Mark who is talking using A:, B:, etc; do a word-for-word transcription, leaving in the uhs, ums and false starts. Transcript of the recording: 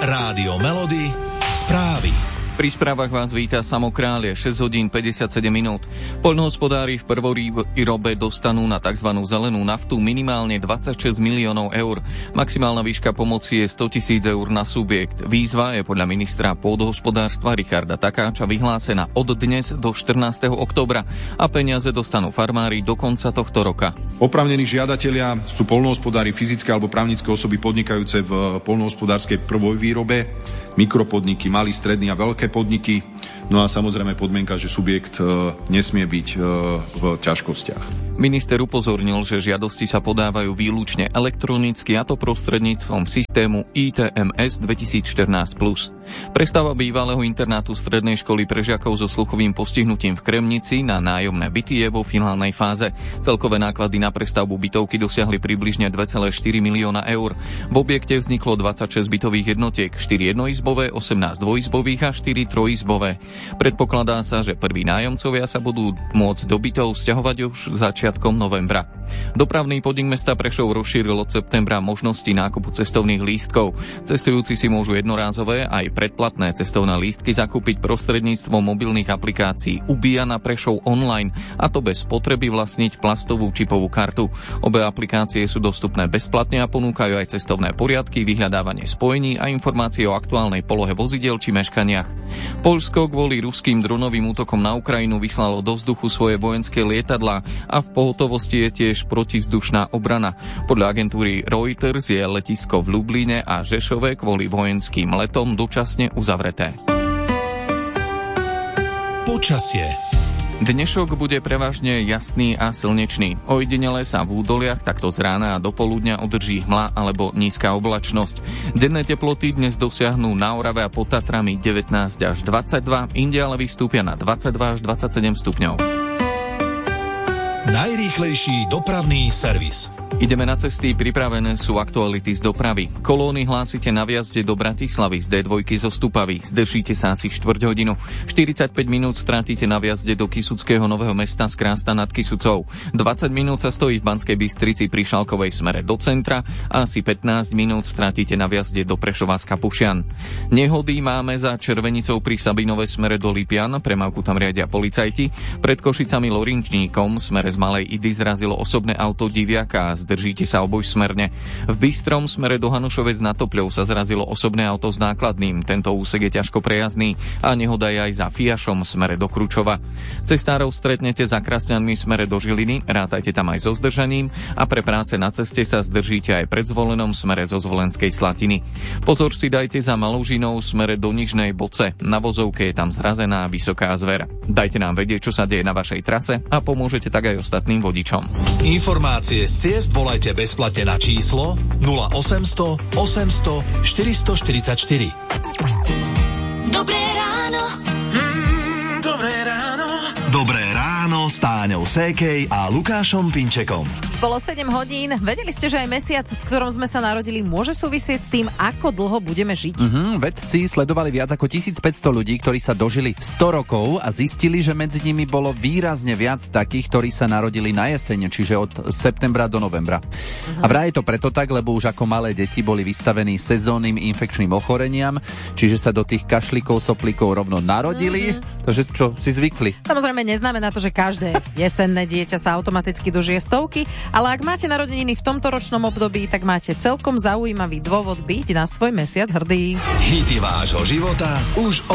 A: Rádio Melody, správy.
B: Pri správach vás víta Samo Kráľ, šesť hodín päťdesiatsedem minút. Poľnohospodári v prvovýrobe dostanú na tzv. Zelenú naftu minimálne dvadsaťšesť miliónov eur. Maximálna výška pomoci je sto tisíc eur na subjekt. Výzva je podľa ministra pôdohospodárstva Richarda Takáča vyhlásená od dnes do štrnásteho októbra a peniaze dostanú farmári do konca tohto roka.
C: Oprávnení žiadatelia sú poľnohospodári, fyzické alebo právnické osoby podnikajúce v poľnohospodárskej prvovýrobe, mikropodniky, malí, strední a veľké podniky. No a samozrejme podmienka, že subjekt nesmie byť v ťažkostiach.
B: Minister upozornil, že žiadosti sa podávajú výlučne elektronicky, a to prostredníctvom systému í té em es dvetisícštrnásť plus. Prestavba bývalého internátu strednej školy pre žiakov so sluchovým postihnutím v Kremnici na nájomné byty je vo finálnej fáze. Celkové náklady na prestavbu bytovky dosiahli približne dva celé štyri milióna eur. V objekte vzniklo dvadsaťšesť bytových jednotiek, štyri jednoizbové, osemnásť dvojizbových a štyri trojizbové. Predpokladá sa, že prví nájomcovia sa budú môcť do bytov sťahovať už začiatkom novembra. Dopravný podnik mesta Prešov rozšíril od septembra možnosti nákupu cestovných lístkov. Cestujúci si môžu jednorázové aj predplatné cestovné lístky zakúpiť prostredníctvom mobilných aplikácií Ubia na Prešov online, a to bez potreby vlastniť plastovú čipovú kartu. Obe aplikácie sú dostupné bezplatne a ponúkajú aj cestovné poriadky, vyhľadávanie spojení a informácie o aktuálnej polohe vozidiel či meškaniach. Poľsko kvôli ruským dronovým útokom na Ukrajinu vyslalo do vzduchu svoje vojenské lietadlá a v pohotovosti je tiež protivzdušná obrana. Podľa agentúry Reuters je letisko v Lublíne a Žešove kvôli vojenským letom dočasne uzavreté.
A: Počasie.
B: Dnešok bude prevažne jasný a slnečný. Ojedinele sa v údoliach takto z rána a do poludňa udrží hmla alebo nízka oblačnosť. Denné teploty dnes dosiahnu na Orave a pod Tatrami devätnásť až dvadsaťdva, inde ale vystúpia na dvadsaťdva až dvadsaťsedem stupňov.
A: Najrýchlejší dopravný servis.
B: Ideme na cesty, pripravené sú aktuality z dopravy. Kolóny hlásite na vjazde do Bratislavy z dé dva zo Stupavy. Zdržíte sa asi štvrť hodinu. štyridsaťpäť minút strátite na vjazde do Kysuckého Nového Mesta z Krásna nad Kysucou. dvadsať minút sa stojí v Banskej Bystrici pri Šalkovej smere do centra a asi pätnásť minút strátite na vjazde do Prešova z Kapušian. Nehody máme za Červenicou pri Sabinove smere do Lipian, premávku tam riadia policajti. Pred Košicami Lorinčníkom smere z Malej Idy zrazilo osobné auto diviaka a zdržíte sa obojsmerne. V Bystrom smere do Hanušovec nad Topľou sa zrazilo osobné auto s nákladným. Tento úsek je ťažko prejazdný a nehoda je aj za Fiašom smere do Kručova. Cestárov stretnete za Krasňanmi smere do Žiliny, rátajte tam aj so zdržaním a pre práce na ceste sa zdržíte aj pred Zvolenom smere zo Zvolenskej Slatiny. Pozor si dajte za Malužinou smere do Nižnej Boce. Na vozovke je tam zrazená vysoká zver. Dajte nám vedieť, čo sa deje na vašej trase a pomôžete tak aj ostatným vodičom.
A: Informácie z ciest volajte bezplatne na číslo nula osemsto osemsto štyristoštyridsaťštyri.
D: Dobré ráno.
A: Mm, dobré ráno. Dobré ráno s Táňou Sékej a Lukášom Pinčekom.
E: Bolo sedem hodín. Vedeli ste, že aj mesiac, v ktorom sme sa narodili, môže súvisieť s tým, ako dlho budeme žiť?
F: Mm-hmm, vedci sledovali viac ako tisícpäťsto ľudí, ktorí sa dožili sto rokov a zistili, že medzi nimi bolo výrazne viac takých, ktorí sa narodili na jeseň, čiže od septembra do novembra. Mm-hmm. A vraj je to preto tak, lebo už ako malé deti boli vystavení sezónnym infekčným ochoreniam, čiže sa do tých kašlíkov, soplíkov rovno narodili, mm-hmm. takže čo, si zvykli.
E: Samozrejme neznamená to, že každé jesenné dieťa sa automaticky dožije stovky, ale ak máte narodeniny v tomto ročnom období, tak máte celkom zaujímavý dôvod byť na svoj mesiac hrdý.
A: Hity vášho života už